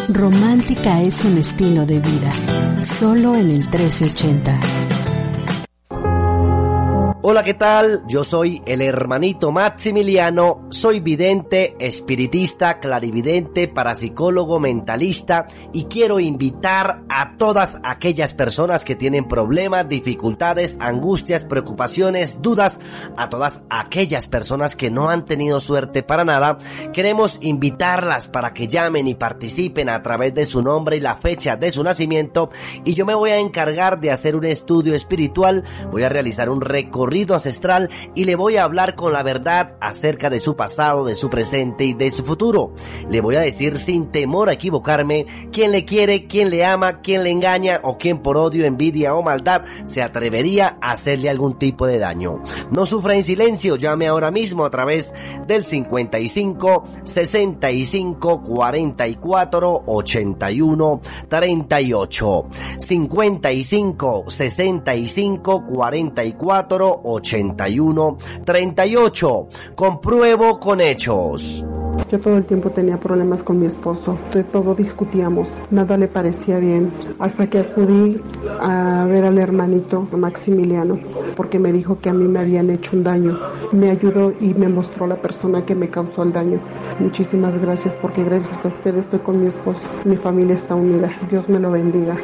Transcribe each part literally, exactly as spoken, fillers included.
Romántica es un estilo de vida, solo en el trece ochenta. Hola, ¿qué tal? Yo soy el hermanito Maximiliano, soy vidente, espiritista, clarividente, parapsicólogo, mentalista y quiero invitar a todas aquellas personas que tienen problemas, dificultades, angustias, preocupaciones, dudas, a todas aquellas personas que no han tenido suerte para nada. Queremos invitarlas para que llamen y participen a través de su nombre y la fecha de su nacimiento, y yo me voy a encargar de hacer un estudio espiritual, voy a realizar un recorrido ancestral y le voy a hablar con la verdad acerca de su pasado, de su presente y de su futuro. Le voy a decir sin temor a equivocarme quién le quiere, quién le ama, quién le engaña o quién por odio, envidia o maldad se atrevería a hacerle algún tipo de daño. No sufra en silencio, llame ahora mismo a través del cincuenta y cinco, sesenta y cinco, cuarenta y cuatro, ochenta y uno, treinta y ocho. cincuenta y cinco, sesenta y cinco, cuarenta y cuatro, ochenta y uno, treinta y ocho. Compruebo con hechos. Yo todo el tiempo tenía problemas con mi esposo, de todo discutíamos, nada le parecía bien, hasta que acudí a ver al hermanito Maximiliano, porque me dijo que a mí me habían hecho un daño, me ayudó y me mostró la persona que me causó el daño. Muchísimas gracias, porque gracias a ustedes estoy con mi esposo, mi familia está unida, Dios me lo bendiga.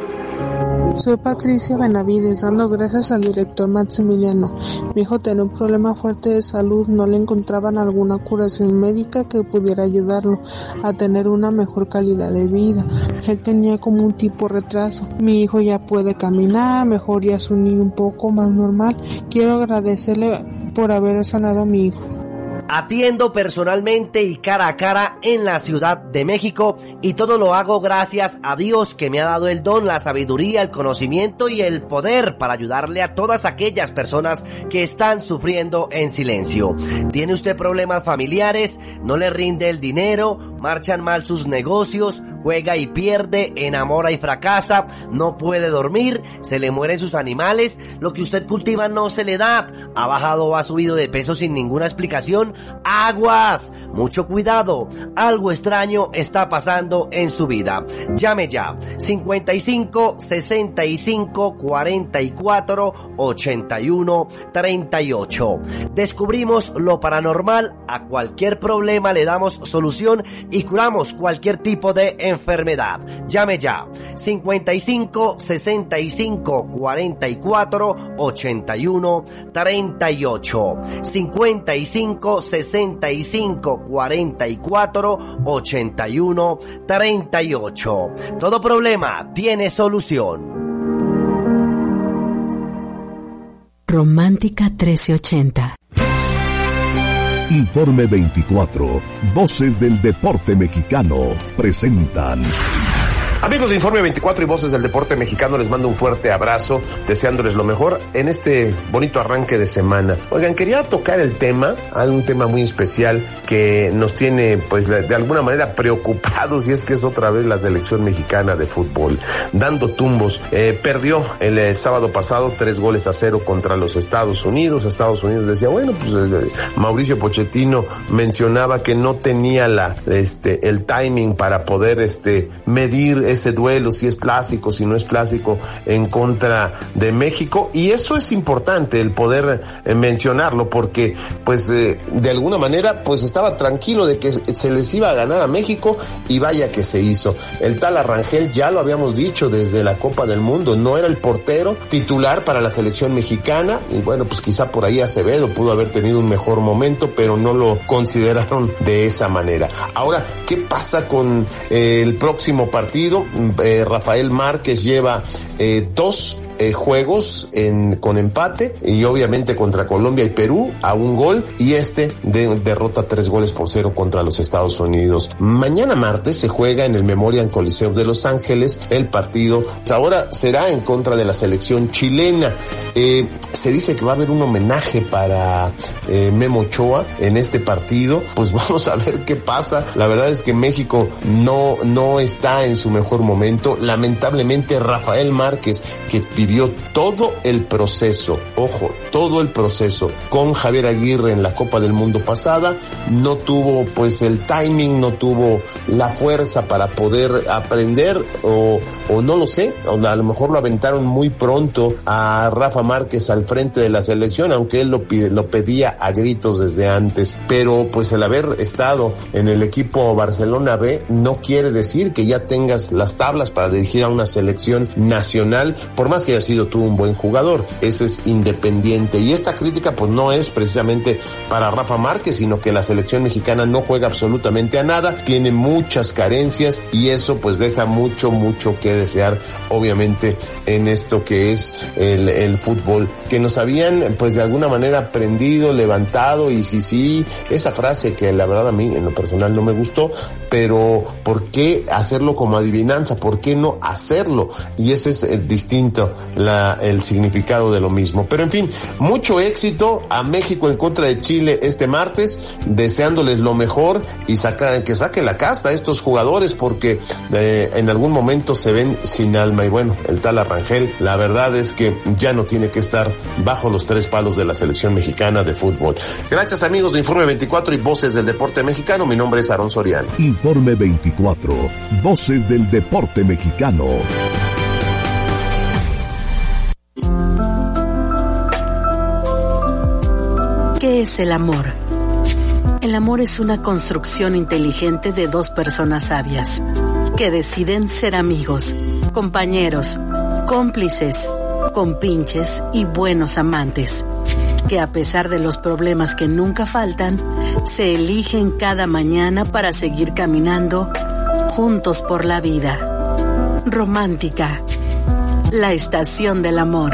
Soy Patricia Benavides, dando gracias al director Maximiliano. Mi hijo tenía un problema fuerte de salud, no le encontraban alguna curación médica que pudiera ayudarlo a tener una mejor calidad de vida. Él tenía como un tipo retraso. Mi hijo ya puede caminar, mejor ya es un niño un poco más normal. Quiero agradecerle por haber sanado a mi hijo. Atiendo personalmente y cara a cara en la Ciudad de México, y todo lo hago gracias a Dios, que me ha dado el don, la sabiduría, el conocimiento y el poder para ayudarle a todas aquellas personas que están sufriendo en silencio. ¿Tiene usted problemas familiares? ¿No le rinde el dinero? ¿Marchan mal sus negocios? ¿Juega y pierde? ¿Enamora y fracasa? ¿No puede dormir? ¿Se le mueren sus animales? ¿Lo que usted cultiva no se le da? ¿Ha bajado o ha subido de peso sin ninguna explicación? ¡Aguas! Mucho cuidado, algo extraño está pasando en su vida. Llame ya, cincuenta y cinco, sesenta y cinco, cuarenta y cuatro, ochenta y uno, treinta y ocho. Descubrimos lo paranormal, a cualquier problema le damos solución y curamos cualquier tipo de enfermedad. Llame ya, cincuenta y cinco, sesenta y cinco, cuarenta y cuatro, ochenta y uno, treinta y ocho. cincuenta y cinco, sesenta y cinco, cuarenta y cuatro, ochenta y uno, treinta y ocho. Todo problema tiene solución. Romántica trece ochenta. Informe veinticuatro, Voces del Deporte Mexicano, presentan. Amigos de Informe veinticuatro y Voces del Deporte Mexicano, les mando un fuerte abrazo, deseándoles lo mejor en este bonito arranque de semana. Oigan, quería tocar el tema, un tema muy especial que nos tiene, pues, de alguna manera preocupados, y es que es otra vez la selección mexicana de fútbol, dando tumbos. Eh, perdió el eh, sábado pasado tres goles a cero contra los Estados Unidos. Estados Unidos decía, bueno, pues eh, Mauricio Pochettino mencionaba que no tenía la, este, el timing para poder, este, medir ese duelo, si es clásico, si no es clásico, en contra de México, y eso es importante el poder eh, mencionarlo, porque pues eh, de alguna manera pues estaba tranquilo de que se les iba a ganar a México, y vaya que se hizo. El tal Arrangel, ya lo habíamos dicho desde la Copa del Mundo, no era el portero titular para la selección mexicana, y bueno, pues quizá por ahí Acevedo pudo haber tenido un mejor momento, pero no lo consideraron de esa manera. Ahora, ¿qué pasa con eh, el próximo partido? Eh, Rafael Márquez lleva eh, dos eh, juegos en, con empate, y obviamente contra Colombia y Perú a un gol, y este de, derrota tres goles por cero contra los Estados Unidos. Mañana martes se juega en el Memorial Coliseum de Los Ángeles el partido. Ahora será en contra de la selección chilena. Eh, se dice que va a haber un homenaje para eh, Memo Ochoa en este partido. Pues vamos a ver qué pasa. La verdad es que México no, no está en su mejor momento. Lamentablemente Rafael Márquez, que vivió todo el proceso, ojo, todo el proceso. Con Javier Aguirre en la Copa del Mundo pasada, no tuvo pues el timing, no tuvo la fuerza para poder aprender, o, o no lo sé, o a lo mejor lo aventaron muy pronto a Rafa Márquez al frente de la selección, aunque él lo, pide, lo pedía a gritos desde antes. Pero pues el haber estado en el equipo Barcelona B no quiere decir que ya tengas las tablas para dirigir a una selección nacional, por más que haya sido tú un buen jugador. Ese es independiente. Y esta crítica pues no es precisamente para Rafa Márquez, sino que la selección mexicana no juega absolutamente a nada, tiene muchas carencias y eso pues deja mucho, mucho que desear, obviamente, en esto que es el, el fútbol, que nos habían pues de alguna manera aprendido, levantado, y sí, sí, esa frase que la verdad a mí en lo personal no me gustó, pero ¿por qué hacerlo como adivinanza? ¿Por qué no hacerlo? Y ese es eh, distinto la, el significado de lo mismo. Pero en fin, mucho éxito a México en contra de Chile este martes, deseándoles lo mejor y saca, que saque la casta a estos jugadores, porque eh, en algún momento se ven sin alma. Y bueno, el tal Arrangel, la verdad es que ya no tiene que estar bajo los tres palos de la selección mexicana de fútbol. Gracias, amigos de Informe veinticuatro y Voces del Deporte Mexicano. Mi nombre es Aarón Soriano. Informe veinticuatro, Voces del Deporte Mexicano. ¿Qué es el amor? El amor es una construcción inteligente de dos personas sabias que deciden ser amigos, compañeros, cómplices, compinches y buenos amantes, que a pesar de los problemas que nunca faltan, se eligen cada mañana para seguir caminando juntos por la vida. Romántica, la estación del amor.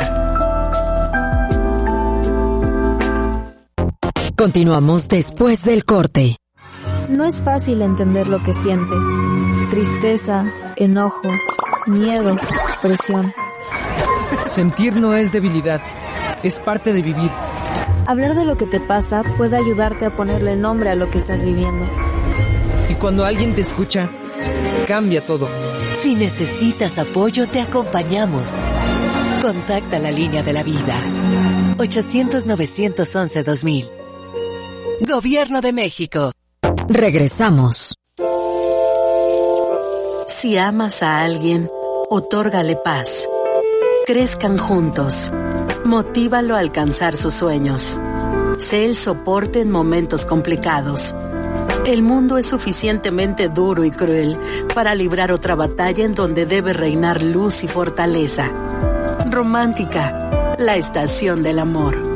Continuamos después del corte. No es fácil entender lo que sientes. Tristeza, enojo, miedo, presión. Sentir no es debilidad, es parte de vivir. Hablar de lo que te pasa puede ayudarte a ponerle nombre a lo que estás viviendo. Y cuando alguien te escucha, cambia todo. Si necesitas apoyo, te acompañamos. Contacta la línea de la vida. ochocientos, novecientos once, dos mil. Gobierno de México. Regresamos. Si amas a alguien, otórgale paz. Crezcan juntos. Motívalo a alcanzar sus sueños. Sé el soporte en momentos complicados. El mundo es suficientemente duro y cruel para librar otra batalla en donde debe reinar luz y fortaleza. Romántica, la estación del amor.